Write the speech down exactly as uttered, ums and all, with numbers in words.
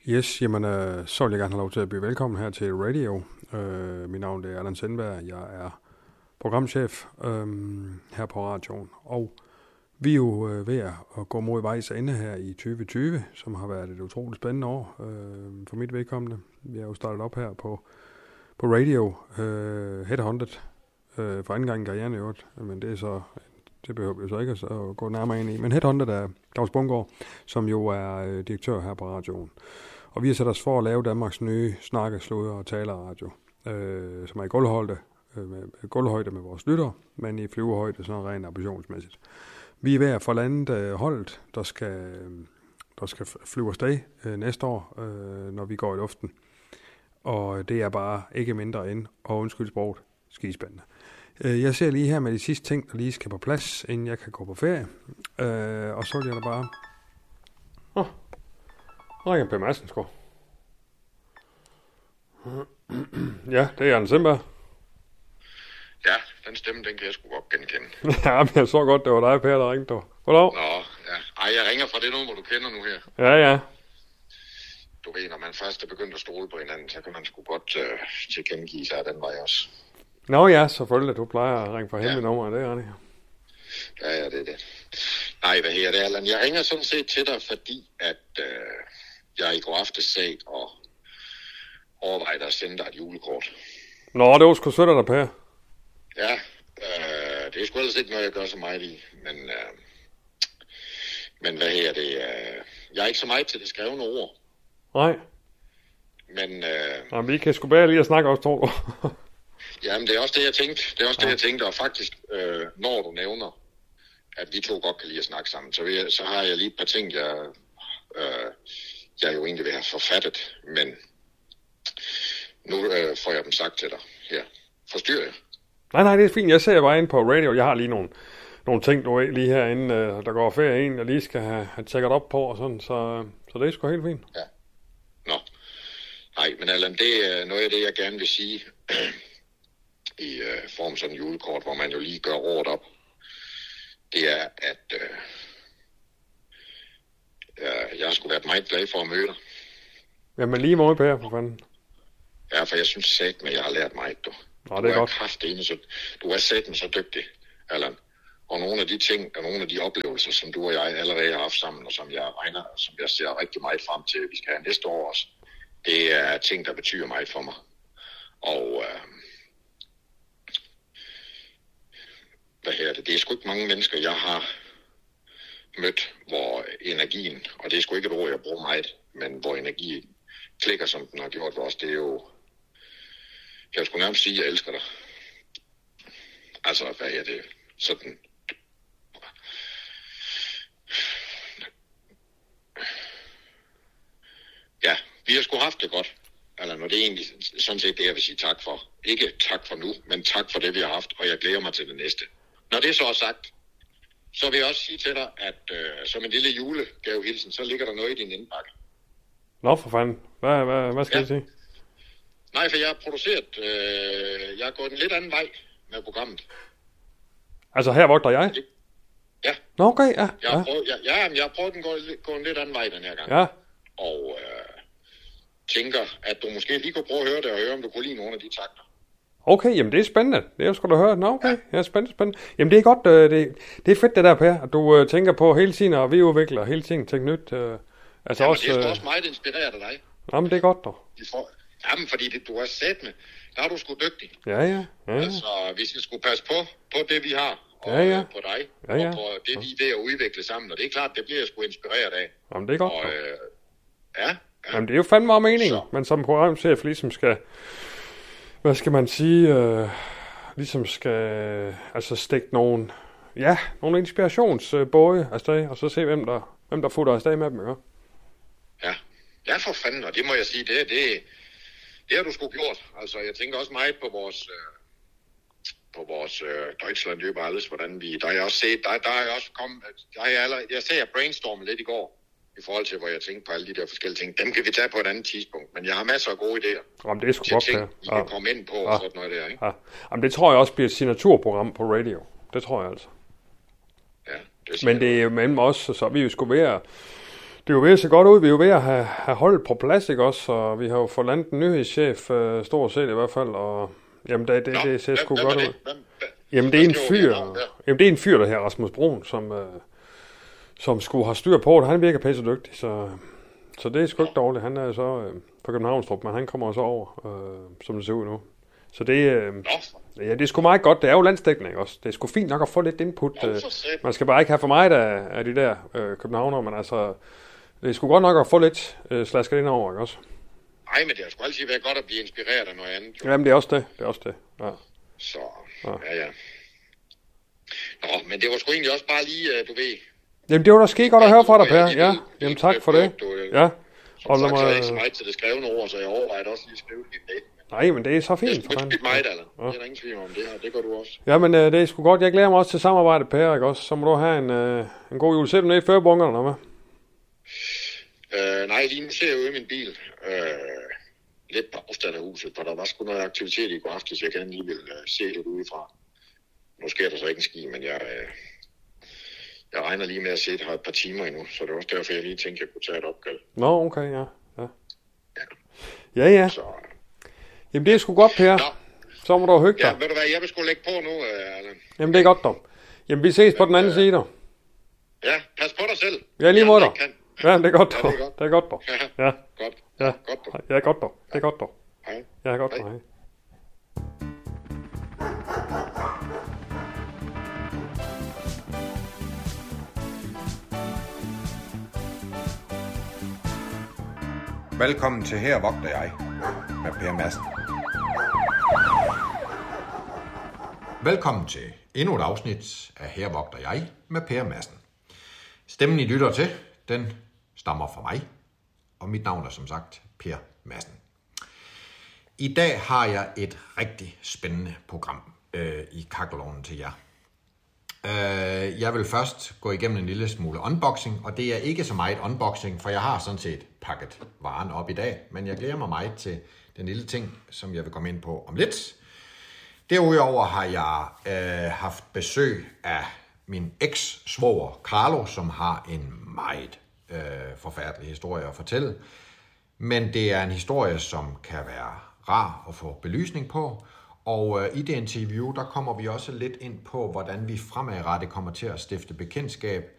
Yes, jamen, øh, så vil jeg gerne have lov til at byde velkommen her til Radio. Øh, mit navn er Allan Sindberg. Jeg er programchef øh, her på radioen. Og vi er jo øh, ved at gå mod vejs ende her i tyve tyve, som har været et utroligt spændende år øh, for mit vedkommende. Vi har jo startet op her på, på Radio, øh, Headhunted, øh, for anden gang i karrieren i øvrigt, men det er så... Det behøver vi så ikke at gå nærmere ind i. Men Headhunted er Claus Bundgaard, som jo er øh, direktør her på radioen. Og vi har sat os for at lave Danmarks nye snakke, sludder og talerradio, øh, som er i gulvhøjde, øh, med, gulvhøjde med vores lyttere, men i flyvehøjde sådan rent ambitionsmæssigt. Vi er ved at få landet øh, holdet, der skal, øh, der skal flyve afsted øh, næste år, øh, når vi går i luften. Og det er bare ikke mindre end, og undskyld sproget, skispændende. Jeg ser lige her med de sidste ting, der lige skal på plads, inden jeg kan gå på ferie. Øh, og så vil jeg da bare... Åh, oh, ringer Per Madsen, sgu. Ja, det er Allan Sindberg. Ja, den stemme, den kan jeg sgu godt genkende. Ja, men jeg så godt, det var dig, Per, der ringte. Goddag. Nå, ja. Ej, jeg ringer fra det nummer, du kender nu her. Ja, ja. Du ved, når man først er begyndt at stole på hinanden, så kan man sgu godt øh, tilkendegive sig af den vej også. Nå ja, selvfølgelig. Du plejer at ringe fra hemmelige ja. nummer, det er det. Ja, ja, det er det. Nej, hvad her det, Allan? Jeg ringer sådan set til dig, fordi at øh, jeg i går aftes sag og overvejede at sende dig et julekort. Nå, det var sgu sødt af dig, Per. Ja, øh, det er sgu ellers ikke noget, jeg gør så meget i, men, øh, men hvad her det? Øh, jeg er ikke så meget til det skrevne ord. Nej. Men... Øh, Jamen, vi kan sgu bare lige at snakke også, tror du. Jamen, det er også det, jeg tænkte. Det er også ja. det, jeg tænkte, og faktisk, øh, når du nævner, at vi to godt kan lide at snakke sammen, så, jeg, så har jeg lige et par ting, jeg, øh, jeg jo egentlig vil have forfattet, men nu øh, får jeg dem sagt til dig her. Forstyrrer jeg? Nej, nej, det er fint. Jeg ser bare ind på radio. Jeg har lige nogle, nogle ting, du ved, lige herinde, øh, der går ferie en, jeg lige skal have, have tjekket op på, og sådan, så, så det er sgu helt fint. Ja. Nå. Nej, men Allan, det er noget af det, jeg gerne vil sige, i øh, form sådan en julekort, hvor man jo lige gør rådet op, det er, at øh, øh, jeg har sgu været meget glad for at møde dig. Jamen lige måde, Per, for fanden. Ja, for jeg synes satme, at jeg har lært meget, du. Nå, det er, du er godt. Kraftedeme, så, du er satme så dygtig, Allan. Og nogle af de ting, og nogle af de oplevelser, som du og jeg allerede har haft sammen, og som jeg regner, og som jeg ser rigtig meget frem til, at vi skal have næste år også, det er ting, der betyder meget for mig. Og... Øh, Hvad her det? Det er sgu ikke mange mennesker, jeg har mødt, hvor energien, og det er sgu ikke et ord, jeg bruger meget, men hvor energien klikker, som den har gjort for os, det er jo, jeg skulle nærmest sige, at jeg elsker dig. Altså, hvad er det? Sådan. Ja, vi har sgu haft det godt. Eller når det er egentlig sådan set det, jeg vil sige tak for. Ikke tak for nu, men tak for det, vi har haft, og jeg glæder mig til det næste. Når det så er sagt, så vil jeg også sige til dig, at øh, som en lille julegavehilsen, så ligger der noget i din indbakke. Nå for fanden. Hvad, hvad, hvad skal ja. jeg sige? Nej, for jeg har produceret, øh, jeg har gået en lidt anden vej med programmet. Altså her vogter jeg? Ja. Nå okay, ja. Jeg har ja. prøvet, ja, ja, jeg har prøvet at gå, gå en lidt anden vej den her gang. Ja. Og øh, tænker, at du måske lige kunne prøve at høre det, og høre, om du kunne lide nogle af de takter. Okay, jamen det er spændende. Det er sgu da høre. Nå, okay. Ja. ja, spændende, spændende. Jamen det er godt. Øh, det, det er fedt det der, Per, at du øh, tænker på hele tiden, og vi udvikler hele tiden tænker nyt. Øh, altså jamen, også, det er øh... også meget inspireret af dig. Jamen det er godt, dog. Får... Jamen, fordi det, du er sat med. Der er du sgu dygtig. Ja, ja. ja, ja. Altså, vi skal sgu passe på, på det, vi har. Og ja, ja. på dig. Ja, ja. Og på det, vi er ved at udvikle sammen. Og det er klart, det bliver jeg sgu inspireret af. Jamen det er godt, og, øh... ja, ja. Jamen det er jo fandme meget meningen. Men som programchef ligesom skal... Hvad skal man sige... Øh... ligesom skal altså stikke nogle, ja, nogle inspirationsbåge afsted, og så se, hvem der, hvem der futter afsted med dem, ikke? Ja, ja for fanden, og det må jeg sige, det, det, det har du sgu gjort. Altså, jeg tænker også meget på vores, øh, på vores øh, Deutschland über alles, hvordan vi, der har jeg også set, der, der har jeg også kommet, der har jeg, allerede, jeg sagde, jeg brainstormede lidt i går, i forhold til, hvor jeg tænkte på alle de der forskellige ting. Dem kan vi tage på et andet tidspunkt, men jeg har masser af gode idéer. Jamen, det er sgu godt, ting, I kan ja. komme ind på, ja. og sådan noget der, ikke? Ja. Jamen, det tror jeg også bliver et signaturprogram på radio. Det tror jeg altså. Ja, det men det er jo mellem os, så vi er jo sgu ved at Det er jo ved at se godt ud. Vi er jo ved at have, have holdt på plads, ikke også? Og vi har jo fået landet en nyhedschef, øh, stort set i hvert fald. Og jamen, det, det, Nå, det ser sgu hvem, godt hvem ud. Hvem, hvem, jamen, det er en hvad fyr. skriver vi her? Jamen, det er en fyr, der her, Rasmus Brun, som, øh, som skulle have styr på det. Han virker pisse dygtig, så, så det er sgu ikke dårligt. Han er så øh, på Københavnstrup, men han kommer så over, øh, som det ser ud nu. Så det, øh, ja, det er sgu meget godt. Det er jo landsdækkende, ikke også? Det er sgu fint nok at få lidt input. Øh, man skal bare ikke have for meget af, af de der øh, københavnere, men altså, det er sgu godt nok at få lidt øh, slasket ind over, ikke også? Nej, men det har sgu altid været godt at blive inspireret af noget andet. Jo. Jamen, det er også det. Det er også det, ja. Så, ja, ja, ja. Nå, men det var sgu egentlig også bare lige, uh, du ved... Jamen, det var da skide godt at høre fra dig, Per. Ja, jamen tak for det. Ja. Som sagt, så er jeg ikke så meget til det skrevne ord, så jeg overvejede også lige at skrive det i dag. Nej, men det er så fint. Det er sgu mig, eller? Ja. Det er der ingen tvivl om det her. Det gør du også. Ja, men øh, det er sgu godt. Jeg glæder mig også til samarbejdet, Per, ikke også? Så må du have en, øh, en god jul. Ser du ned i førbunkerne, eller hvad? Øh, nej, lige nu ser jeg ude i min bil. Øh, lidt på afstand af huset, for der var sgu noget aktivitet i går aftes, jeg gerne lige vil øh, se lidt udefra. Nu sker der så ikke en ski, men jeg, øh, jeg regner lige med at se det her et par timer endnu, så det er også derfor, jeg lige tænkte, at jeg kunne tage et opkald. Nå, okay, ja. Ja, ja. ja. ja. Så, jamen, det er sgu godt, Per. Nå. Så må du hygge dig. Ja, ved du hvad, jeg vil sgu lægge på nu, øh, Allan. Jamen, det er godt, dog. Jamen, vi ses på den anden øh, side, dog. Ja, pas på dig selv. Ja, lige måde, dog. Ja, det er godt, dog. Ja, det er godt, dog. Ja, ja. godt. Ja, godt, dog. Ja, godt, dog. Det er godt, dog. Hej. Ja, godt, dog. Hej. Velkommen til Her vogter jeg med Per Madsen. Velkommen til endnu et afsnit af Her vogter jeg med Per Madsen. Stemmen I lytter til, den stammer fra mig, og mit navn er som sagt Per Madsen. I dag har jeg et rigtig spændende program øh, i kakkelovnen til jer. Øh, jeg vil først gå igennem en lille smule unboxing, og det er ikke så meget unboxing, for jeg har sådan set pakket varen op i dag, men jeg glæder mig meget til den lille ting, som jeg vil komme ind på om lidt. Derudover har jeg øh, haft besøg af min eks-svoger Carlo, som har en meget øh, forfærdelig historie at fortælle. Men det er en historie, som kan være rar at få belysning på. Og øh, i det interview, der kommer vi også lidt ind på, hvordan vi fremadrettet kommer til at stifte bekendtskab